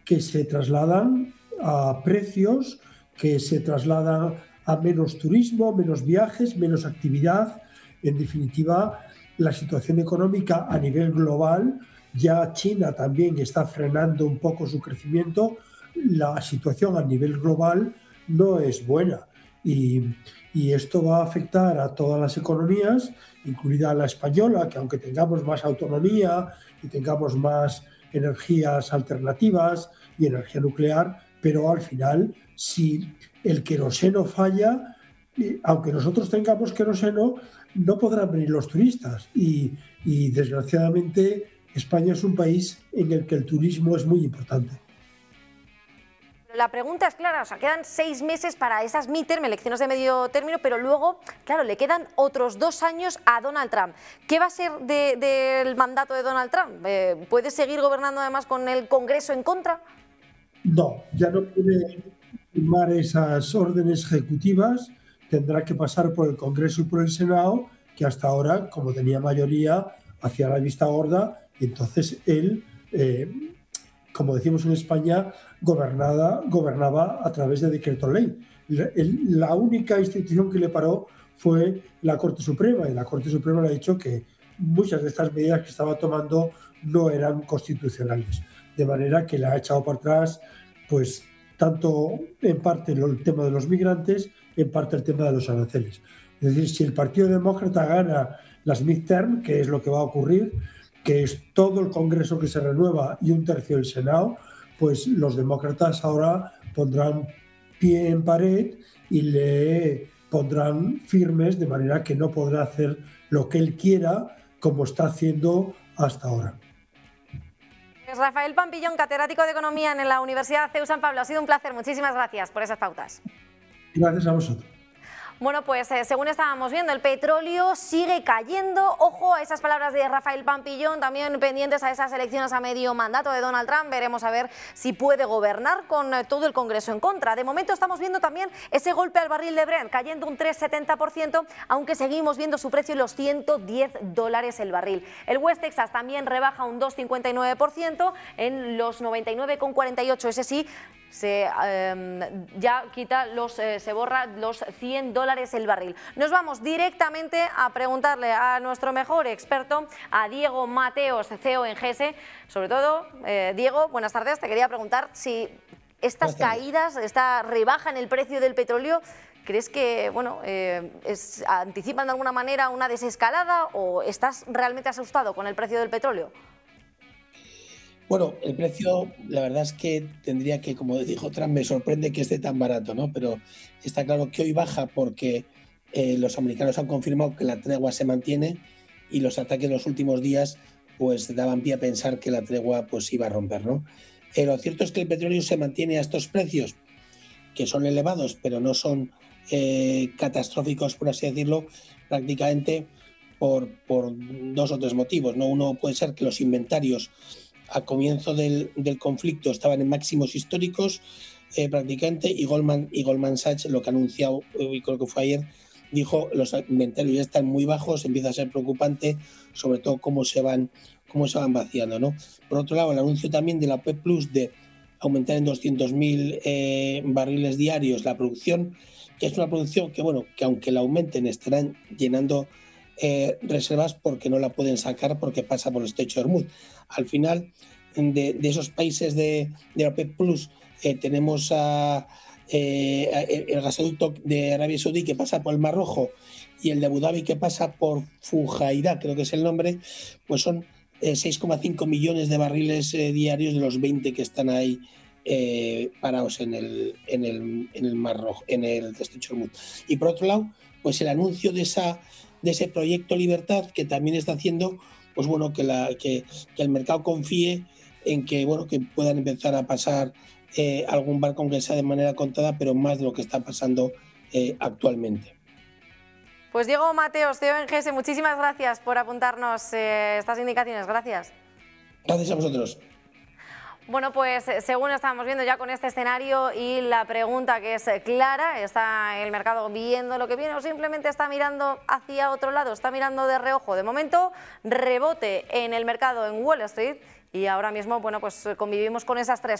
que se trasladan a precios, que se trasladan a menos turismo, menos viajes, menos actividad. En definitiva, la situación económica a nivel global, ya China también está frenando un poco su crecimiento, la situación a nivel global no es buena y esto va a afectar a todas las economías, incluida la española, que aunque tengamos más autonomía y tengamos más energías alternativas y energía nuclear, pero al final, si el queroseno falla, aunque nosotros tengamos queroseno, no podrán venir los turistas y desgraciadamente España es un país en el que el turismo es muy importante. La pregunta es clara, o sea, quedan 6 meses para esas midterm, elecciones de medio término, pero luego, claro, le quedan otros 2 años a Donald Trump. ¿Qué va a ser del mandato de Donald Trump? ¿Puede seguir gobernando además con el Congreso en contra? No, ya no puede firmar esas órdenes ejecutivas, tendrá que pasar por el Congreso y por el Senado, que hasta ahora, como tenía mayoría, hacía la vista gorda y entonces él, como decimos en España, gobernaba a través de decreto ley. La única institución que le paró fue la Corte Suprema y la Corte Suprema le ha dicho que muchas de estas medidas que estaba tomando no eran constitucionales, de manera que le ha echado para atrás, pues tanto en parte el tema de los migrantes, en parte el tema de los aranceles. Es decir, si el Partido Demócrata gana las midterm, que es lo que va a ocurrir, que es todo el Congreso que se renueva y un tercio del Senado, pues los demócratas ahora pondrán pie en pared y le pondrán firmes de manera que no podrá hacer lo que él quiera como está haciendo hasta ahora. Rafael Pampillón, catedrático de Economía en la Universidad CEU San Pablo. Ha sido un placer. Muchísimas gracias por esas pautas. Gracias a vosotros. Bueno, pues según estábamos viendo, el petróleo sigue cayendo. Ojo a esas palabras de Rafael Pampillón, también pendientes a esas elecciones a medio mandato de Donald Trump. Veremos a ver si puede gobernar con todo el Congreso en contra. De momento estamos viendo también ese golpe al barril de Brent, cayendo un 3,70%, aunque seguimos viendo su precio en los $110 el barril. El West Texas también rebaja un 2,59% en los 99,48. Ese sí, ya quita se borra los $100 el barril. Nos vamos directamente a preguntarle a nuestro mejor experto, a Diego Mateos, CEO en GESE. Sobre todo, Diego, buenas tardes. Te quería preguntar si estas caídas, esta rebaja en el precio del petróleo, ¿crees que anticipan de alguna manera una desescalada o estás realmente asustado con el precio del petróleo? Bueno, el precio, la verdad es que tendría que, como dijo Trump, me sorprende que esté tan barato, ¿no? Pero está claro que hoy baja porque los americanos han confirmado que la tregua se mantiene y los ataques de los últimos días pues daban pie a pensar que la tregua pues iba a romper, ¿no? Lo cierto es que el petróleo se mantiene a estos precios, que son elevados, pero no son catastróficos, por así decirlo, prácticamente por 2 o 3 motivos, ¿no? Uno puede ser que los inventarios a comienzo del conflicto estaban en máximos históricos prácticamente y Goldman Sachs, lo que ha anunciado, y creo que fue ayer, dijo los inventarios ya están muy bajos, empieza a ser preocupante, sobre todo cómo se van vaciando, ¿no? Por otro lado, el anuncio también de la OPEP Plus de aumentar en 200.000 barriles diarios la producción, que es una producción que, bueno, que aunque la aumenten estarán llenando reservas porque no la pueden sacar porque pasa por el estrecho de Hormuz. Al final, de esos países de la OPEP Plus, tenemos el gasoducto de Arabia Saudí que pasa por el Mar Rojo y el de Abu Dhabi que pasa por Fujairah, creo que es el nombre, pues son 6,5 millones de barriles diarios de los 20 que están ahí parados en el Mar Rojo, en el estrecho de Hormuz. Y por otro lado, pues el anuncio de ese proyecto Libertad que también está haciendo pues bueno, que el mercado confíe en que, bueno, que puedan empezar a pasar algún barco, aunque sea de manera contada, pero más de lo que está pasando actualmente. Pues Diego Mateos, CEO en GESE, muchísimas gracias por apuntarnos estas indicaciones. Gracias. Gracias a vosotros. Bueno, pues según estábamos viendo ya con este escenario y la pregunta que es clara, ¿está el mercado viendo lo que viene o simplemente está mirando hacia otro lado? ¿Está mirando de reojo? De momento, rebote en el mercado en Wall Street y ahora mismo, bueno, pues convivimos con esas 3